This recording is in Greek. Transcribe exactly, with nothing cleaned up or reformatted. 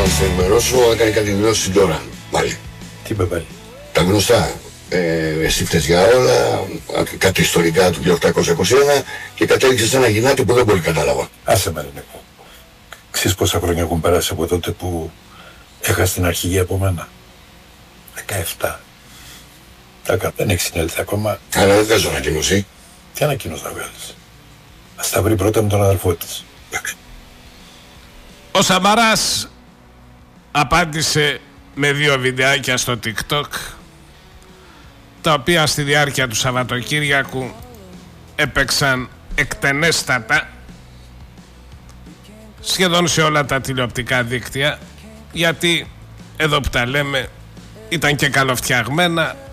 να σε ενημερώσω, έκανε κάτι δηλώσεις τώρα. Πάλι. Τι είπε πάλι? Τα γνωστά. Ε, εσύ φταίς για όλα, κάτι ιστορικά του χίλια οκτακόσια είκοσι ένα και κατέληξε σε ένα γυνάτι που δεν πολύ κατάλαβα. Άσε με, Νίκο. Ξέρεις πόσα χρόνια έχουν περάσει από τότε που έχασε την αρχηγή από μένα? δεκαεπτά. Τάκα, δεν έχει συνέλθει ακόμα. Αλλά δεν βγάζω ανακοίνωση. Τι ανακοίνωση θα βγάλεις? Ας τα βρει πρώτα με τον αδελφό της. Ο Σαμαράς απάντησε με δύο βιντεάκια στο TikTok, τα οποία στη διάρκεια του Σαββατοκύριακου έπαιξαν εκτενέστατα σχεδόν σε όλα τα τηλεοπτικά δίκτυα, γιατί εδώ που τα λέμε ήταν και καλοφτιαγμένα,